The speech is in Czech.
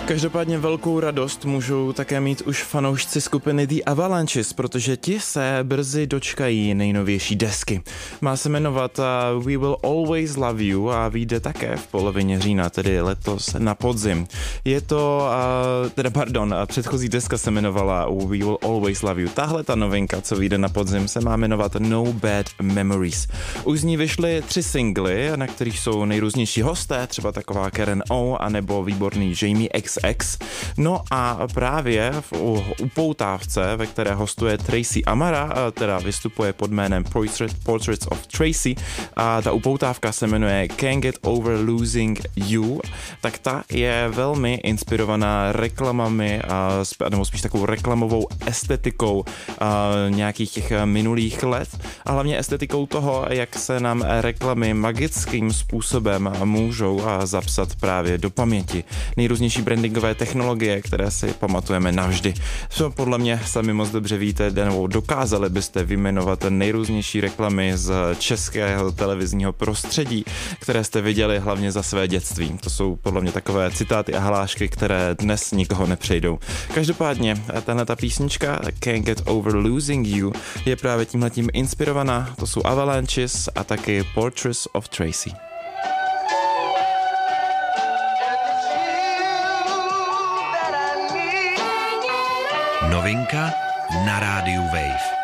Každopádně velkou radost můžou také mít už fanoušci skupiny The Avalanches, protože ti se brzy dočkají nejnovější desky. Má se jmenovat We Will Always Love You a vyjde také v polovině října, tedy letos na podzim. Je to, předchozí deska se jmenovala We Will Always Love You. Tahle ta novinka, co vyjde na podzim, se má jmenovat No Bad Memories. Už z ní vyšly 3 singly, na kterých jsou nejrůznější hosté, třeba taková Karen O, anebo výborný Jamie XX. No a právě v upoutávce, ve které hostuje Tracy Amara, teda vystupuje pod jménem Portraits of Tracy, a ta upoutávka se jmenuje Can't Get Over Losing You, tak ta je velmi inspirovaná reklamami, nebo spíš takovou reklamovou estetikou nějakých těch minulých let a hlavně estetikou toho, jak se nám reklamy magickým způsobem můžou zapsat právě do paměti. Nejrůznější brandingové technologie, které si pamatujeme navždy. Co podle mě sami moc dobře víte, nebo dokázali byste vyjmenovat nejrůznější reklamy z českého televizního prostředí, které jste viděli hlavně za své dětství. To jsou podle mě takové citáty a hlášky, které dnes nikoho nepřejdou. Každopádně tahleta písnička Can't Get Over Losing You je právě tímhletím inspirovaná. To jsou Avalanches a taky Portraits of Tracy. Novinka na rádiu Wave.